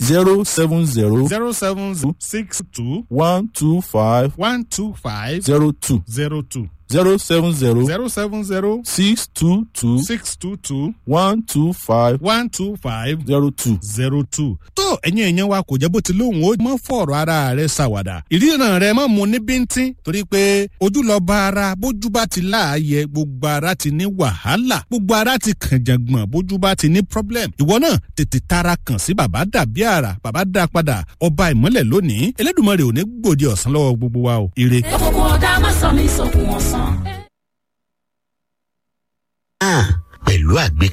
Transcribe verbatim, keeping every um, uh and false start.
zero seven zero zero seven six two one two five one two five zero two zero two zero seven zero zero seven zero six two two six two two one two five one two five zero two. zero two. tó ẹ̀yin èèyàn wa kò jẹ́ bó ti lóhùn ó mọ́ fọ̀rọ̀ ara rẹ̀ ṣàwàdà ìríran rẹ̀ mọ́ mu ní bíntín torí pé ojú lọ bá ara bójú bá ti láàyè gbogbo ara ti ní wàhálà gbogbo ara ti kànjàngbọ̀n bójú bá ti ní problem ìwọ náà tètè tara kàn sí bàbá dàbí àrà bàbá dá padà ọba ìmọ́lẹ̀ lónìí Elédùmarè ò ní gbòdì ọ̀sán lọ́wọ́ gbogbo wa o ire. òkùnkùn ọ̀dà má sọ mí sókun ọ̀sán. pẹ̀lú àgbẹ̀